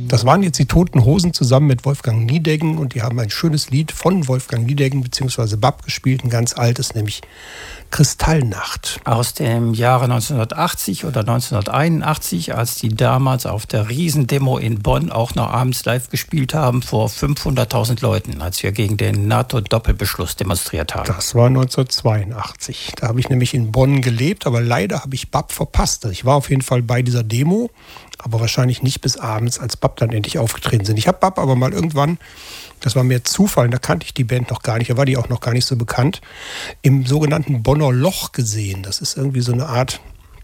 Das waren jetzt die Toten Hosen zusammen mit Wolfgang Niedecken und die haben ein schönes Lied von Wolfgang Niedecken bzw. Bab gespielt, ein ganz altes, nämlich Kristallnacht. Aus dem Jahre 1980 oder 1981, als die damals auf der Riesendemo in Bonn auch noch abends live gespielt haben vor 500.000 Leuten, als wir gegen den NATO-Doppelbeschluss demonstriert haben. Das war 1982. Da habe ich nämlich in Bonn gelebt, aber leider habe ich Bab verpasst. Ich war auf jeden Fall bei dieser Demo, aber wahrscheinlich nicht bis abends, als Bab dann endlich aufgetreten sind. Ich habe Bab aber mal irgendwann, das war mehr Zufall, da kannte ich die Band noch gar nicht, da war die auch noch gar nicht so bekannt, im sogenannten Bonner Loch gesehen. Das ist irgendwie so eine Art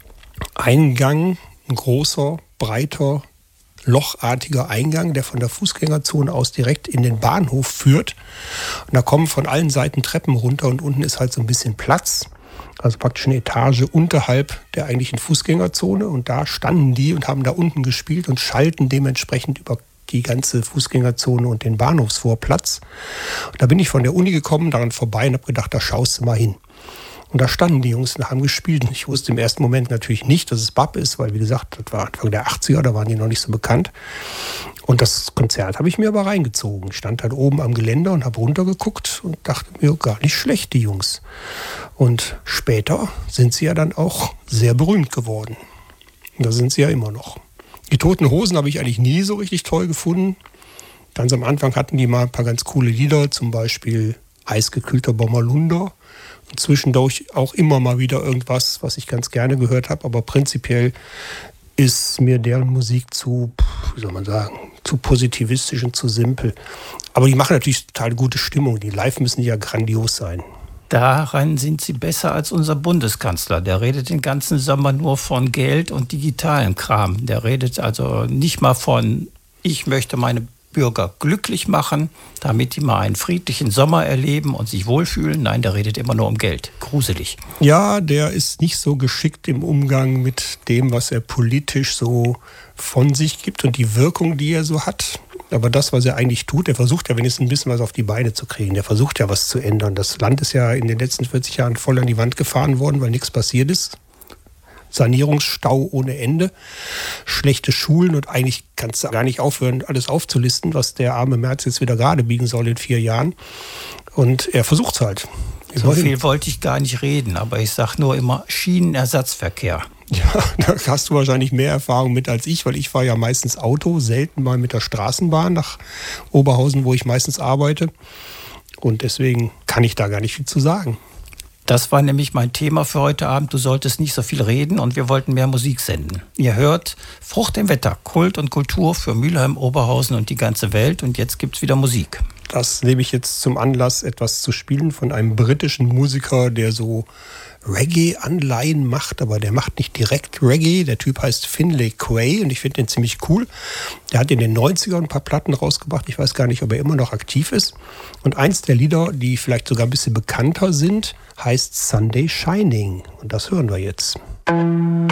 Eingang, ein großer, breiter, lochartiger Eingang, der von der Fußgängerzone aus direkt in den Bahnhof führt. Und da kommen von allen Seiten Treppen runter und unten ist halt so ein bisschen Platz. Also praktisch eine Etage unterhalb der eigentlichen Fußgängerzone. Und da standen die und haben da unten gespielt und schalten dementsprechend über die ganze Fußgängerzone und den Bahnhofsvorplatz. Und da bin ich von der Uni gekommen, daran vorbei und habe gedacht, da schaust du mal hin. Und da standen die Jungs und haben gespielt. Ich wusste im ersten Moment natürlich nicht, dass es Bab ist, weil, wie gesagt, das war Anfang der 80er, da waren die noch nicht so bekannt. Und das Konzert habe ich mir aber reingezogen. Ich stand halt oben am Geländer und habe runtergeguckt und dachte mir, gar nicht schlecht, die Jungs. Und später sind sie ja dann auch sehr berühmt geworden. Und da sind sie ja immer noch. Die Toten Hosen habe ich eigentlich nie so richtig toll gefunden. Ganz am Anfang hatten die mal ein paar ganz coole Lieder, zum Beispiel Eisgekühlter Bommerlunder. Und zwischendurch auch immer mal wieder irgendwas, was ich ganz gerne gehört habe. Aber prinzipiell ist mir deren Musik zu, wie soll man sagen, zu positivistisch und zu simpel. Aber die machen natürlich total gute Stimmung. Die Live müssen ja grandios sein. Daran sind sie besser als unser Bundeskanzler. Der redet den ganzen Sommer nur von Geld und digitalem Kram. Der redet also nicht mal von, ich möchte meine Bürger glücklich machen, damit die mal einen friedlichen Sommer erleben und sich wohlfühlen. Nein, der redet immer nur um Geld. Gruselig. Ja, der ist nicht so geschickt im Umgang mit dem, was er politisch so von sich gibt und die Wirkung, die er so hat. Aber das, was er eigentlich tut, er versucht ja wenigstens ein bisschen was auf die Beine zu kriegen. Der versucht ja was zu ändern. Das Land ist ja in den letzten 40 Jahren voll an die Wand gefahren worden, weil nichts passiert ist. Sanierungsstau ohne Ende, schlechte Schulen und eigentlich kannst du gar nicht aufhören, alles aufzulisten, was der arme Merz jetzt wieder gerade biegen soll in 4 Jahren. Und er versucht es halt. So viel wollte ich gar nicht reden, aber ich sage nur immer Schienenersatzverkehr. Ja, da hast du wahrscheinlich mehr Erfahrung mit als ich, weil ich fahre ja meistens Auto, selten mal mit der Straßenbahn nach Oberhausen, wo ich meistens arbeite. Und deswegen kann ich da gar nicht viel zu sagen. Das war nämlich mein Thema für heute Abend. Du solltest nicht so viel reden und wir wollten mehr Musik senden. Ihr hört Frucht im Wetter, Kult und Kultur für Mülheim, Oberhausen und die ganze Welt. Und jetzt gibt's wieder Musik. Das nehme ich jetzt zum Anlass, etwas zu spielen von einem britischen Musiker, der so Reggae-Anleihen macht, aber der macht nicht direkt Reggae. Der Typ heißt Finlay Quay und ich finde den ziemlich cool. Der hat in den 90ern ein paar Platten rausgebracht. Ich weiß gar nicht, ob er immer noch aktiv ist. Und eins der Lieder, die vielleicht sogar ein bisschen bekannter sind, heißt Sunday Shining. Und das hören wir jetzt.